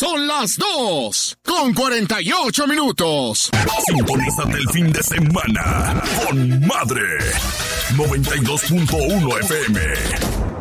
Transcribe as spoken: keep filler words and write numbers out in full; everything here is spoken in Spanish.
Son las dos con cuarenta y ocho minutos. Sintonízate el fin de semana con Madre noventa y dos punto uno F M.